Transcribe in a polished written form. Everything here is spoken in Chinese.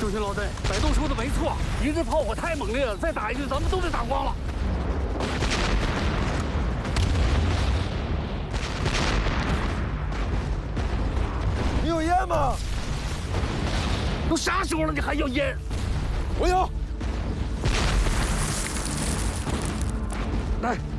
兄老邓，百度说的没错，敌人炮火太猛烈了，再打下去咱们都被打光了。 你有烟吗？ 都啥时候了，你还要烟？ 我有。 来。